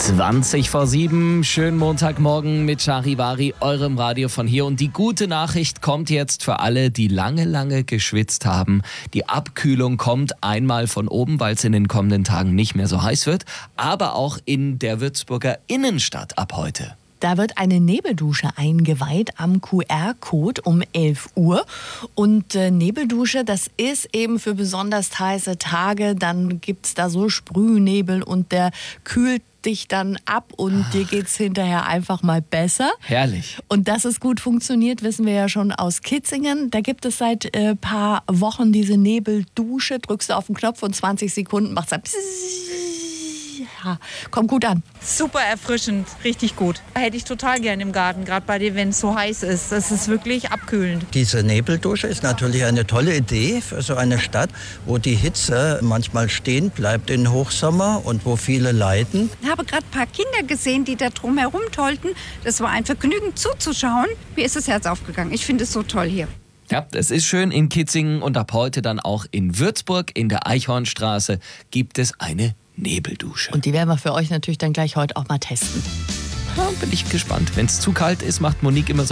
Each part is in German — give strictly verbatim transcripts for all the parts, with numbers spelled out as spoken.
zwanzig vor sieben, schönen Montagmorgen mit Charivari, eurem Radio von hier. Und die gute Nachricht kommt jetzt für alle, die lange, lange geschwitzt haben. Die Abkühlung kommt einmal von oben, weil es in den kommenden Tagen nicht mehr so heiß wird, aber auch in der Würzburger Innenstadt ab heute. Da wird eine Nebeldusche eingeweiht am Q R-Code um elf Uhr. Und äh, Nebeldusche, das ist eben für besonders heiße Tage. Dann gibt es da so Sprühnebel und der kühlt dich dann ab und Ach. dir geht's hinterher einfach mal besser. Herrlich. Und dass es gut funktioniert, wissen wir ja schon aus Kitzingen. Da gibt es seit ein äh, paar Wochen diese Nebeldusche. Drückst du auf den Knopf und zwanzig Sekunden macht's dann ja, kommt gut an. Super erfrischend, richtig gut. Hätte ich total gern im Garten, gerade bei dir, wenn es so heiß ist. Das ist wirklich abkühlend. Diese Nebeldusche ist natürlich eine tolle Idee für so eine Stadt, wo die Hitze manchmal stehen bleibt im Hochsommer und wo viele leiden. Ich habe gerade ein paar Kinder gesehen, die da drumherum tollten. Das war ein Vergnügen zuzuschauen. Mir ist das Herz aufgegangen. Ich finde es so toll hier. Ja, es ist schön in Kitzingen und ab heute dann auch in Würzburg in der Eichhornstraße gibt es eine Nebeldusche. Und die werden wir für euch natürlich dann gleich heute auch mal testen. Ja, bin ich gespannt. Wenn es zu kalt ist, macht Monique immer so.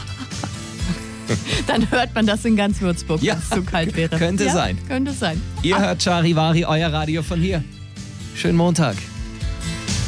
Dann hört man das in ganz Würzburg, ja, wenn es zu kalt wäre. Könnte ja, sein. Könnte sein. Ihr Ach. hört Charivari, euer Radio von hier. Schönen Montag.